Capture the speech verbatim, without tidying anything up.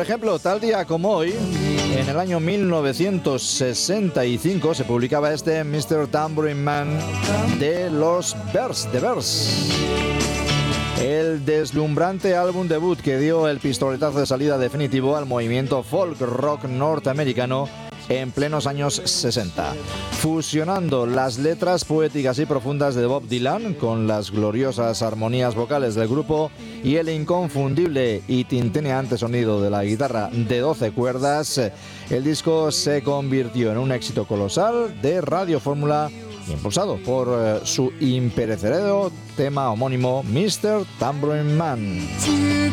ejemplo, tal día como hoy, en el año mil novecientos sesenta y cinco, se publicaba este mister Tambourine Man de los Bears, The Bears. El deslumbrante álbum debut que dio el pistoletazo de salida definitivo al movimiento folk rock norteamericano en plenos años sesenta, fusionando las letras poéticas y profundas de Bob Dylan con las gloriosas armonías vocales del grupo y el inconfundible y tintineante sonido de la guitarra de doce cuerdas. El disco se convirtió en un éxito colosal de Radio Fórmula, impulsado por eh, su imperecedero tema homónimo mister Tambourine Man.